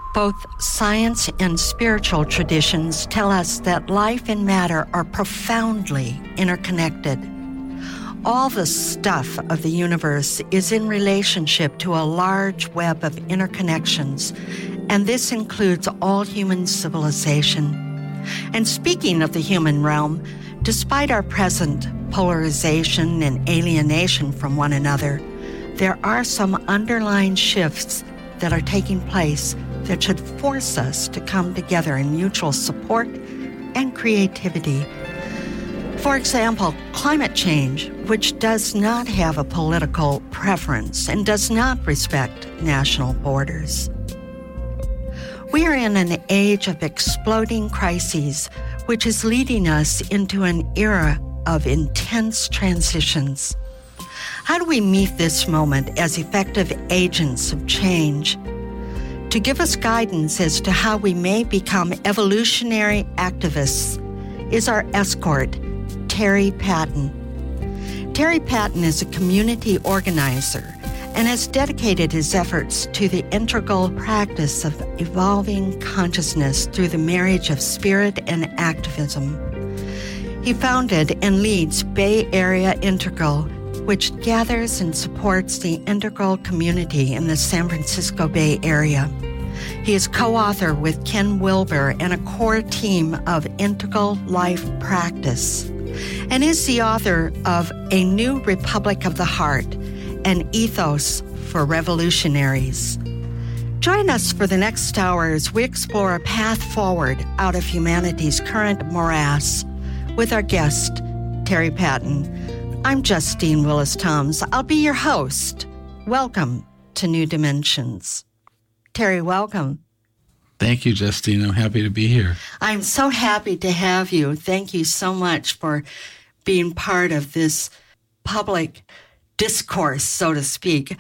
Both science and spiritual traditions tell us that life and matter are profoundly interconnected. All the stuff of the universe is in relationship to a large web of interconnections, and this includes all human civilization. And speaking of the human realm, despite our present polarization and alienation from one another, there are some underlying shifts that are taking place that should force us to come together in mutual support and creativity. For example, climate change, which does not have a political preference and does not respect national borders. We are in an age of exploding crises, which is leading us into an era of intense transitions. How do we meet this moment as effective agents of change? To give us guidance as to how we may become evolutionary activists is our escort, Terry Patton. Terry Patton is a community organizer and has dedicated his efforts to the integral practice of evolving consciousness through the marriage of spirit and activism. He founded and leads Bay Area Integral, which gathers and supports the integral community in the San Francisco Bay Area. He is co-author with Ken Wilber and a core team of Integral Life Practice, and is the author of A New Republic of the Heart, an ethos for revolutionaries. Join us for the next hour as we explore a path forward out of humanity's current morass with our guest, Terry Patton. I'm Justine Willis-Toms. I'll be your host. Welcome to New Dimensions. Terry, welcome. Thank you, Justine. I'm happy to be here. I'm so happy to have you. Thank you so much for being part of this public discourse, so to speak.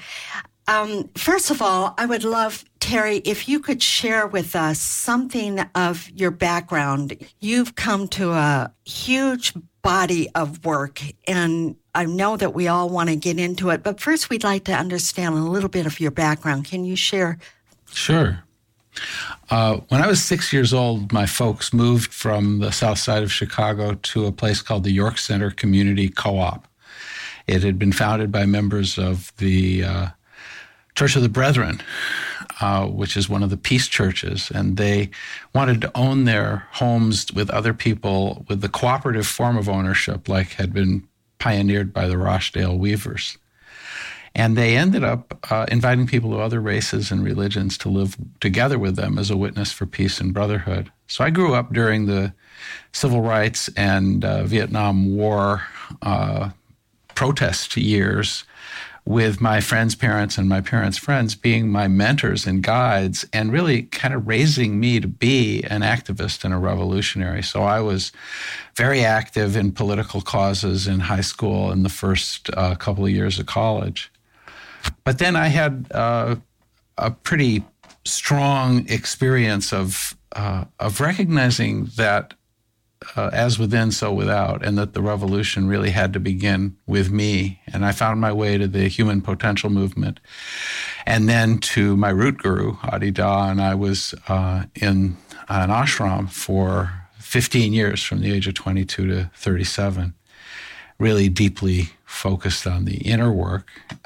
First of all, I would love, Terry, if you could share with us something of your background. You've come to a huge body of work, and I know that we all want to get into it, but first we'd like to understand a little bit of your background. Can you share? Sure. When I was 6 years old, my folks moved from the south side of Chicago to a place called the York Center Community Co-op. It had been founded by members of the Church of the Brethren, which is one of the peace churches, and they wanted to own their homes with other people with the cooperative form of ownership like had been pioneered by the Rochdale Weavers. And they ended up inviting people of other races and religions to live together with them as a witness for peace and brotherhood. So I grew up during the civil rights and Vietnam War protest years with my friends' parents and my parents' friends being my mentors and guides and really kind of raising me to be an activist and a revolutionary. So I was very active in political causes in high school and the first couple of years of college. But then I had a pretty strong experience of recognizing that as within, so without, and that the revolution really had to begin with me. And I found my way to the Human Potential Movement, and then to my root guru, Adi Da, and I was in an ashram for 15 years, from the age of 22 to 37, really deeply focused on the inner work,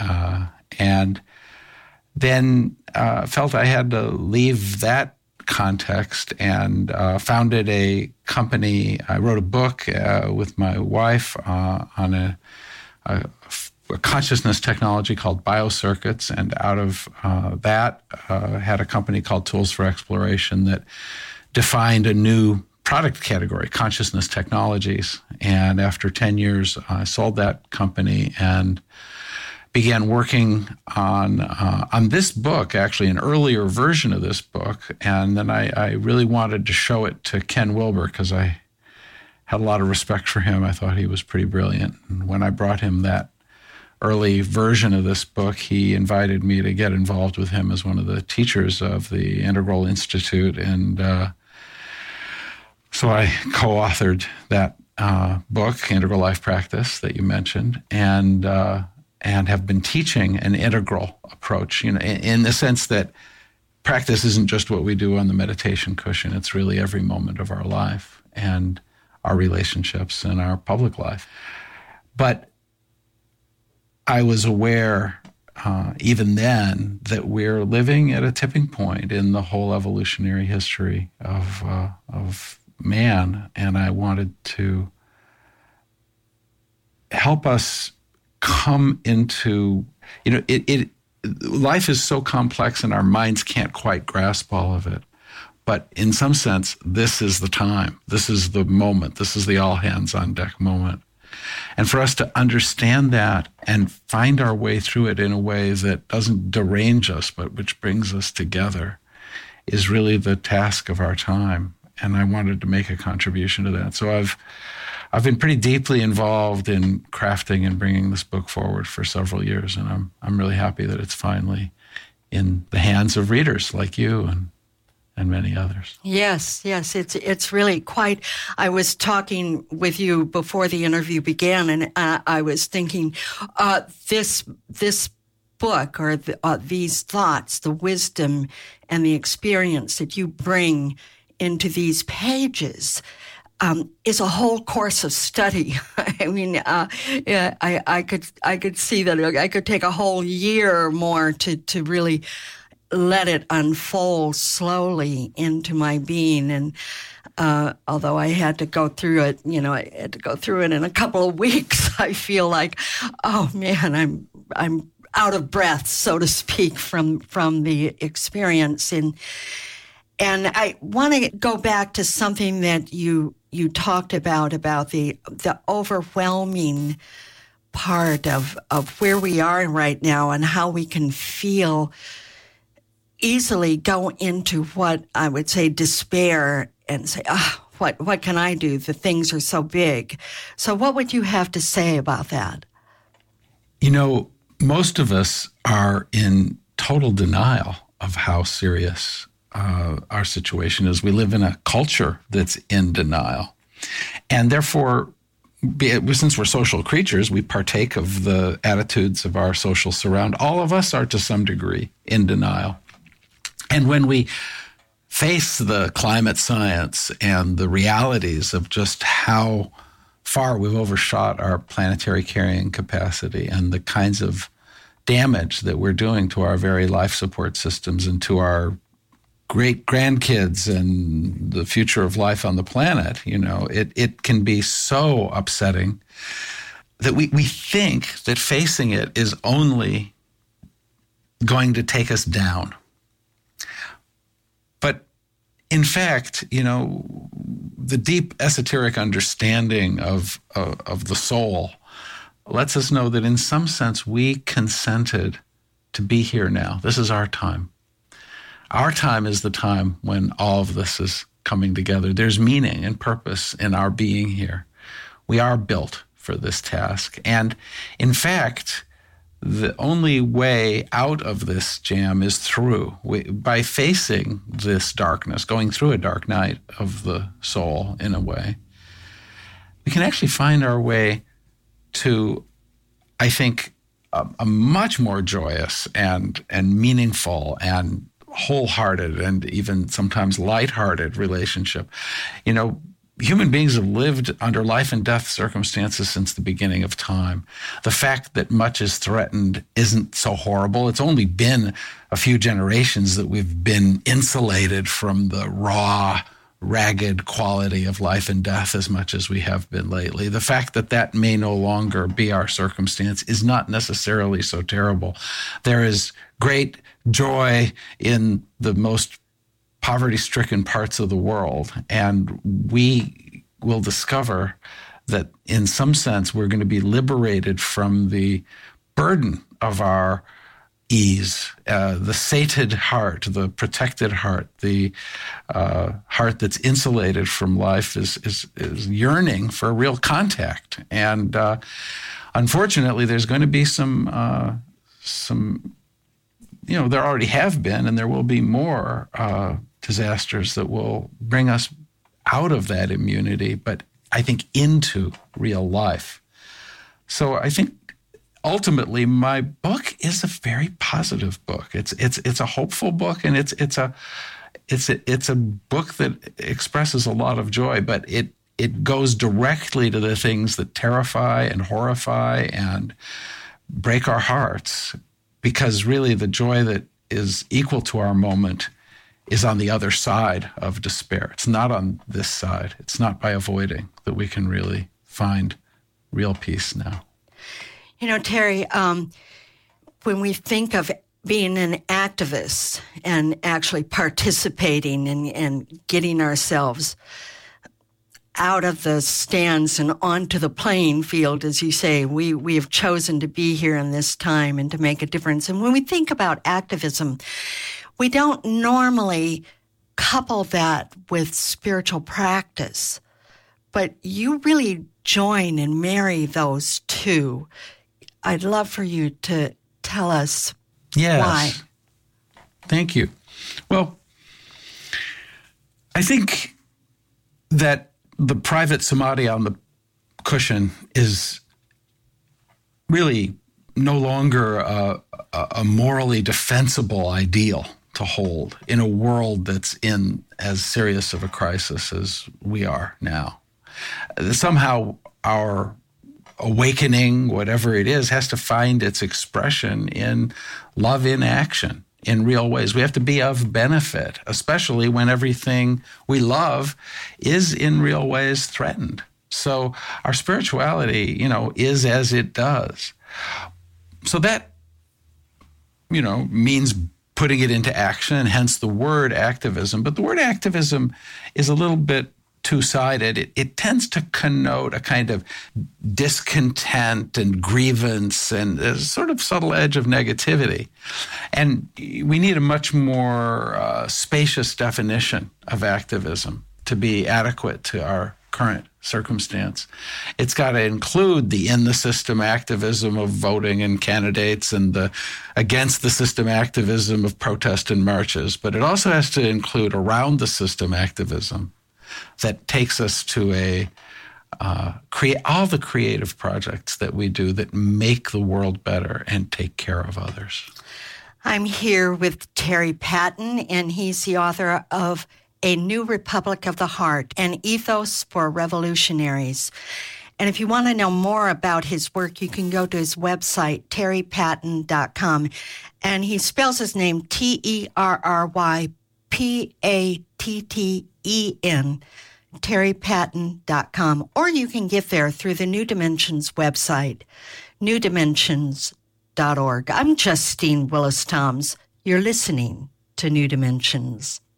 and then felt I had to leave that context and founded a company. I wrote a book with my wife on a consciousness technology called Biocircuits, and out of that had a company called Tools for Exploration that defined a new product category, consciousness technologies. And after 10 years, I sold that company and began working on this book, actually an earlier version of this book. And then I really wanted to show it to Ken Wilber because I had a lot of respect for him. I thought he was pretty brilliant. And when I brought him that early version of this book, he invited me to get involved with him as one of the teachers of the Integral Institute. And so I co-authored that book, Integral Life Practice, that you mentioned, and have been teaching an integral approach, in the sense that practice isn't just what we do on the meditation cushion. It's really every moment of our life and our relationships and our public life. But I was aware even then that we're living at a tipping point in the whole evolutionary history of man, and I wanted to help us come into, life is so complex and our minds can't quite grasp all of it. But in some sense, this is the time. This is the moment. This is the all hands on deck moment. And for us to understand that and find our way through it in a way that doesn't derange us, but which brings us together, is really the task of our time. And I wanted to make a contribution to that. So I've been pretty deeply involved in crafting and bringing this book forward for several years, and I'm really happy that it's finally in the hands of readers like you and many others. Yes, it's really quite. I was talking with you before the interview began, and I was thinking, this book or these thoughts, the wisdom and the experience that you bring into these pages is a whole course of study. I mean, I could see that I could take a whole year or more to really let it unfold slowly into my being. And although I had to go through it, I had to go through it in a couple of weeks, I feel like, oh man, I'm out of breath, so to speak, from the experience. And I want to go back to something that you talked about the overwhelming part of where we are right now and how we can easily go into what I would say despair and say, what can I do? The things are so big. So what would you have to say about that? Most of us are in total denial of how serious our situation is. We live in a culture that's in denial. And therefore, since we're social creatures, we partake of the attitudes of our social surround. All of us are to some degree in denial. And when we face the climate science and the realities of just how far we've overshot our planetary carrying capacity and the kinds of damage that we're doing to our very life support systems and to our great grandkids and the future of life on the planet, it can be so upsetting that we think that facing it is only going to take us down. But in fact, the deep esoteric understanding of the soul lets us know that in some sense we consented to be here now. This is our time. Our time is the time when all of this is coming together. There's meaning and purpose in our being here. We are built for this task. And in fact, the only way out of this jam is through. By facing this darkness, going through a dark night of the soul in a way, we can actually find our way to, I think, a much more joyous and meaningful and wholehearted and even sometimes lighthearted relationship. Human beings have lived under life and death circumstances since the beginning of time. The fact that much is threatened isn't so horrible. It's only been a few generations that we've been insulated from the raw, ragged quality of life and death as much as we have been lately. The fact that may no longer be our circumstance is not necessarily so terrible. There is great joy in the most poverty-stricken parts of the world, and we will discover that in some sense we're going to be liberated from the burden of our ease, the sated heart, the protected heart, the heart that's insulated from life is yearning for real contact. And unfortunately, there's going to be some there already have been, and there will be more disasters that will bring us out of that immunity, but I think into real life. So I think ultimately, my book is a very positive book. It's a hopeful book, and it's a book that expresses a lot of joy, but it goes directly to the things that terrify and horrify and break our hearts, because really the joy that is equal to our moment is on the other side of despair. It's not on this side. It's not by avoiding that we can really find real peace now. You know, Terry, when we think of being an activist and actually participating and getting ourselves out of the stands and onto the playing field, as you say, we have chosen to be here in this time and to make a difference. And when we think about activism, we don't normally couple that with spiritual practice, but you really join and marry those two. I'd love for you to tell us why. Thank you. Well, I think that the private samadhi on the cushion is really no longer a morally defensible ideal to hold in a world that's in as serious of a crisis as we are now. Somehow our awakening, whatever it is, has to find its expression in love in action, in real ways. We have to be of benefit, especially when everything we love is in real ways threatened. So our spirituality, is as it does. So that, means putting it into action, and hence the word activism. But the word activism is a little bit two-sided. It tends to connote a kind of discontent and grievance and a sort of subtle edge of negativity. And we need a much more spacious definition of activism to be adequate to our current circumstance. It's got to include the in-the-system activism of voting and candidates and the against-the-system activism of protest and marches, but it also has to include around-the-system activism that takes us to all the creative projects that we do that make the world better and take care of others. I'm here with Terry Patton, and he's the author of A New Republic of the Heart, an ethos for revolutionaries. And if you want to know more about his work, you can go to his website, terrypatton.com. And he spells his name TerryPatten, terrypatton.com. Or you can get there through the New Dimensions website, newdimensions.org. I'm Justine Willis-Toms. You're listening to New Dimensions.